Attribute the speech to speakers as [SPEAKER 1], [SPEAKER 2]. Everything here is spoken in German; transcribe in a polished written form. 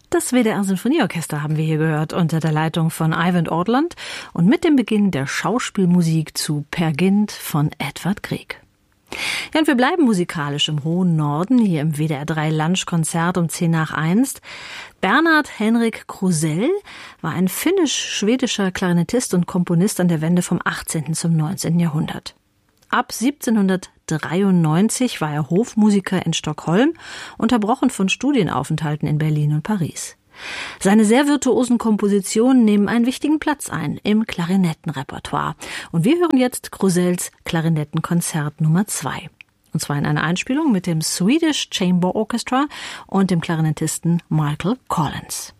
[SPEAKER 1] Das WDR-Sinfonieorchester haben wir hier gehört, unter der Leitung von Eyvind Ortland und mit dem Beginn der Schauspielmusik zu Peer Gynt von Edvard Grieg. Ja, und wir bleiben musikalisch im hohen Norden, hier im WDR 3 Lunchkonzert um 10 nach 1. Bernhard Henrik Krusell war ein finnisch-schwedischer Klarinettist und Komponist an der Wende vom 18. zum 19. Jahrhundert. Ab 1793 war er Hofmusiker in Stockholm, unterbrochen von Studienaufenthalten in Berlin und Paris. Seine sehr virtuosen Kompositionen nehmen einen wichtigen Platz ein im Klarinettenrepertoire. Und wir hören jetzt Krusells Klarinettenkonzert Nummer 2. Und zwar in einer Einspielung mit dem Swedish Chamber Orchestra und dem Klarinettisten Michael Collins.